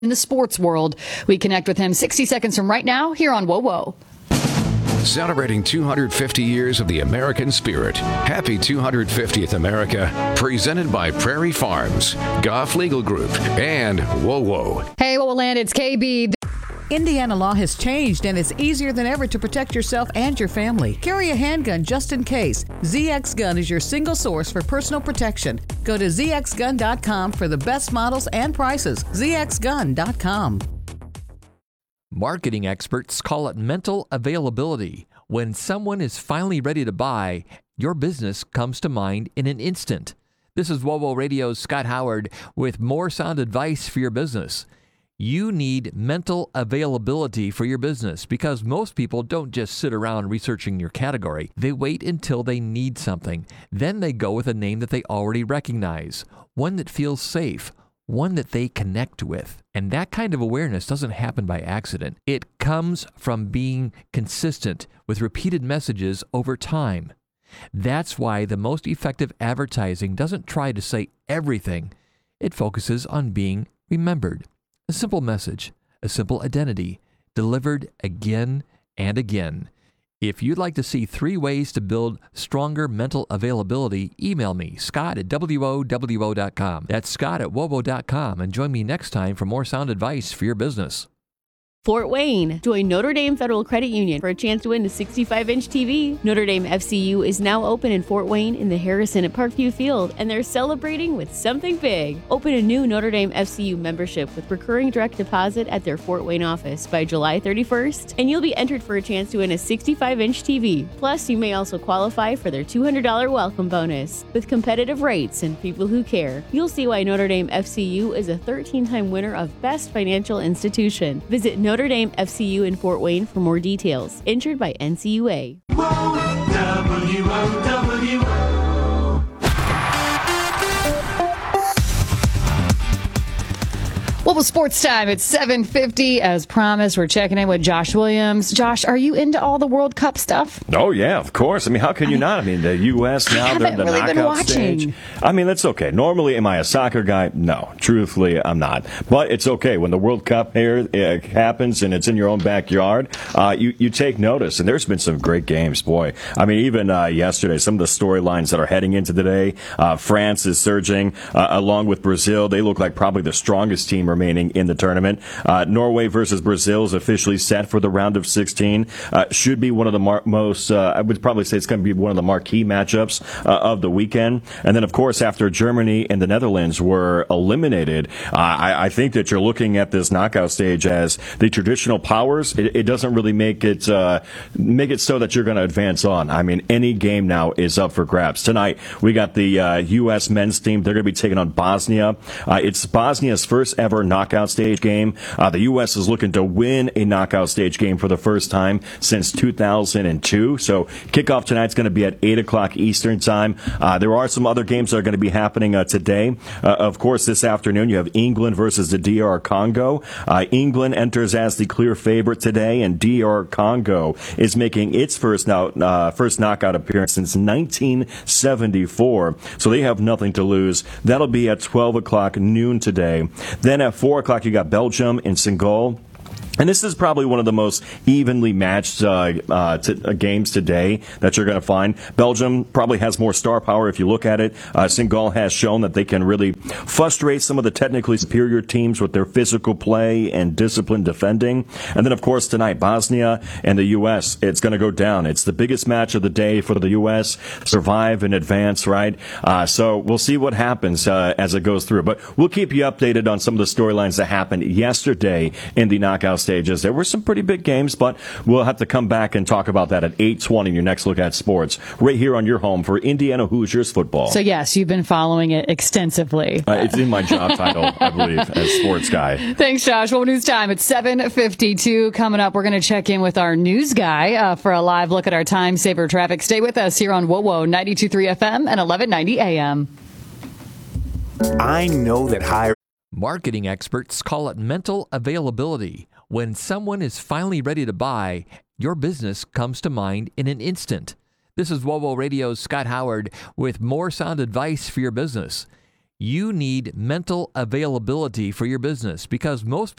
in the sports world. We connect with him 60 seconds from right now here on Whoa Whoa. Celebrating 250 years of the American spirit. Happy 250th America. Presented by Prairie Farms, Goff Legal Group, and Whoa Whoa. Hey, Whoa Whoa Land, it's KB. Indiana law has changed, and it's easier than ever to protect yourself and your family. Carry a handgun just in case. ZX Gun is your single source for personal protection. Go to zxgun.com for the best models and prices. zxgun.com. Marketing experts call it mental availability. When someone is finally ready to buy, your business comes to mind in an instant. This is Whoa Whoa Radio's Scott Howard with more sound advice for your business. You need mental availability for your business because most people don't just sit around researching your category. They wait until they need something. Then they go with a name that they already recognize, one that feels safe, one that they connect with. And that kind of awareness doesn't happen by accident. It comes from being consistent with repeated messages over time. That's why the most effective advertising doesn't try to say everything. It focuses on being remembered. A simple message, a simple identity, delivered again and again. If you'd like to see 3 ways to build stronger mental availability, email me, scott@WOWO.com. That's scott@WOWO.com, and join me next time for more sound advice for your business. Fort Wayne. Join Notre Dame Federal Credit Union for a chance to win a 65-inch TV. Notre Dame FCU is now open in Fort Wayne in the Harrison at Parkview Field, and they're celebrating with something big. Open a new Notre Dame FCU membership with recurring direct deposit at their Fort Wayne office by July 31st, and you'll be entered for a chance to win a 65-inch TV. Plus, you may also qualify for their $200 welcome bonus. With competitive rates and people who care, you'll see why Notre Dame FCU is a 13-time winner of Best Financial Institution. Visit Notre Dame FCU in Fort Wayne for more details. Insured by NCUA. Well, sports time. It's 7:50. As promised, we're checking in with Josh Williams. Josh, are you into all the World Cup stuff? Oh, yeah, of course. I mean, how can you not? I mean, the U.S. now, they're in the knockout stage. I mean, that's okay. Normally, am I a soccer guy? No. Truthfully, I'm not. But it's okay. When the World Cup here happens and it's in your own backyard, you take notice. And there's been some great games, boy. I mean, even yesterday, some of the storylines that are heading into today, France is surging along with Brazil. They look like probably the strongest team remaining in the tournament. Norway versus Brazil is officially set for the round of 16. Should be one of the most, I would probably say it's going to be one of the marquee matchups of the weekend. And then, of course, after Germany and the Netherlands were eliminated, I think that you're looking at this knockout stage as the traditional powers. It doesn't really make it so that you're going to advance on. I mean, any game now is up for grabs. Tonight, we got the U.S. men's team. They're going to be taking on Bosnia. It's Bosnia's first ever knockout stage game. The U.S. is looking to win a knockout stage game for the first time since 2002. So kickoff tonight's going to be at 8 o'clock Eastern time. There are some other games that are going to be happening today. Of course, this afternoon you have England versus the DR Congo. England enters as the clear favorite today, and DR Congo is making its first knockout appearance since 1974. So they have nothing to lose. That'll be at 12 o'clock noon today. Then at 4 o'clock, you got Belgium and Senegal. And this is probably one of the most evenly matched games today that you're going to find. Belgium probably has more star power if you look at it. Senegal has shown that they can really frustrate some of the technically superior teams with their physical play and disciplined defending. And then, of course, tonight, Bosnia and the U.S., it's going to go down. It's the biggest match of the day for the U.S. Survive and advance, right? So we'll see what happens as it goes through. But we'll keep you updated on some of the storylines that happened yesterday in the knockout stages. There were some pretty big games, but we'll have to come back and talk about that at 8:20 in your next look at sports, right here on your home for Indiana Hoosiers football. So yes, you've been following it extensively. It's in my job title, I believe, as sports guy. Thanks, Josh. Well, news time. It's 7:52. Coming up, we're going to check in with our news guy for a live look at our time saver traffic. Stay with us here on Whoa Whoa 92.3 FM and 1190 AM. I know that Marketing experts call it mental availability. When someone is finally ready to buy, your business comes to mind in an instant. This is Whoa Whoa Radio's Scott Howard with more sound advice for your business. You need mental availability for your business because most